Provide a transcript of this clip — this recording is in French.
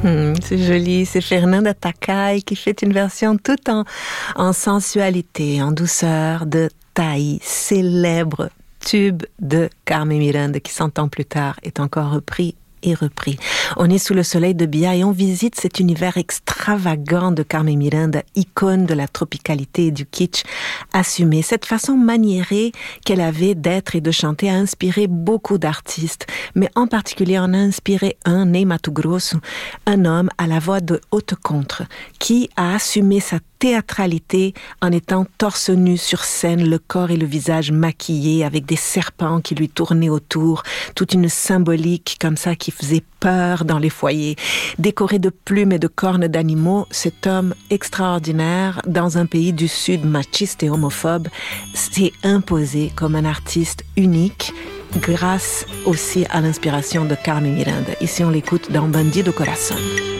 C'est joli, c'est Fernanda Takai qui fait une version toute en sensualité, en douceur de Taï, célèbre tube de Carmen Miranda qui 100 ans plus tard est encore repris et repris. On est sous le soleil de Bia et on visite cet univers extravagant de Carmen Miranda, icône de la tropicalité et du kitsch assumé. Cette façon maniérée qu'elle avait d'être et de chanter a inspiré beaucoup d'artistes, mais en particulier on a inspiré un, Ney Matogrosso, un homme à la voix de haute contre, qui a assumé sa théâtralité en étant torse nu sur scène, le corps et le visage maquillés avec des serpents qui lui tournaient autour, toute une symbolique comme ça qui faisait peur dans les foyers. Décoré de plumes et de cornes d'animaux, cet homme extraordinaire dans un pays du Sud machiste et homophobe s'est imposé comme un artiste unique grâce aussi à l'inspiration de Carmen Miranda. Ici on l'écoute dans Bandido Corazón.